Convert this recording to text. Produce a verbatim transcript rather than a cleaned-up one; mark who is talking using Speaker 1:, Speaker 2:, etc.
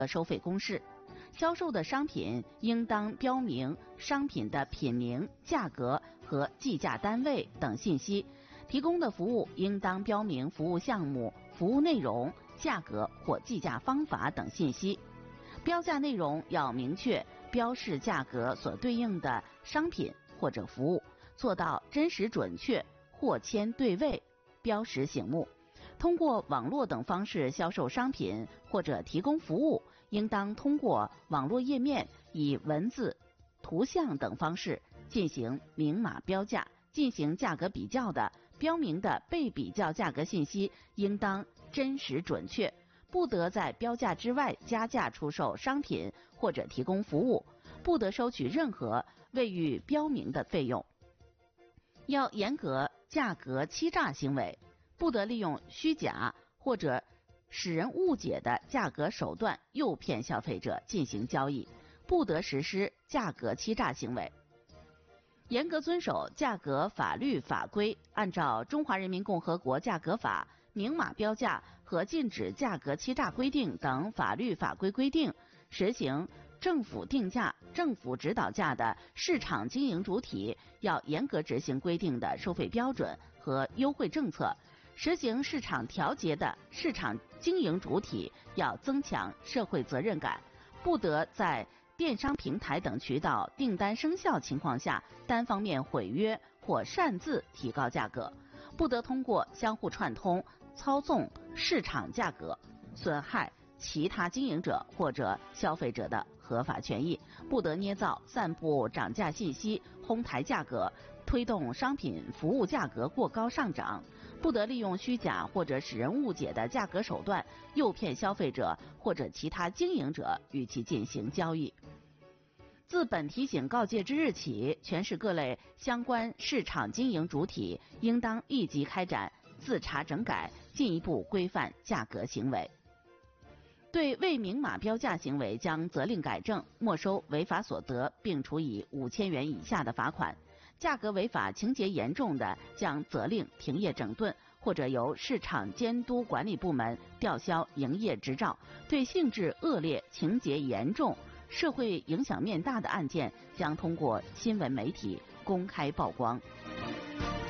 Speaker 1: 收费公示。销售的商品应当标明商品的品名、价格和计价单位等信息，提供的服务应当标明服务项目、服务内容、价格或计价方法等信息。标价内容要明确标示价格所对应的商品或者服务，做到真实准确、货签对位、标识醒目。通过网络等方式销售商品或者提供服务，应当通过网络页面以文字、图像等方式进行明码标价。进行价格比较的，标明的被比较价格信息应当真实准确，不得在标价之外加价出售商品或者提供服务，不得收取任何未予标明的费用。要严格价格欺诈行为，不得利用虚假或者使人误解的价格手段诱骗消费者进行交易，不得实施价格欺诈行为。严格遵守价格法律法规，按照《中华人民共和国价格法》、明码标价和禁止价格欺诈规定等法律法规规定，实行政府定价、政府指导价的市场经营主体要严格执行规定的收费标准和优惠政策，实行市场调节的市场经营主体要增强社会责任感，不得在电商平台等渠道订单生效情况下单方面毁约或擅自提高价格，不得通过相互串通操纵市场价格，损害其他经营者或者消费者的合法权益，不得捏造、散布涨价信息，哄抬价格，推动商品服务价格过高上涨，不得利用虚假或者使人误解的价格手段诱骗消费者或者其他经营者与其进行交易。自本提醒告诫之日起，全市各类相关市场经营主体应当立即开展自查整改，进一步规范价格行为。对未明码标价行为将责令改正，没收违法所得，并处以五千元以下的罚款。价格违法情节严重的，将责令停业整顿，或者由市场监督管理部门吊销营业执照。对性质恶劣、情节严重、社会影响面大的案件，将通过新闻媒体公开曝光。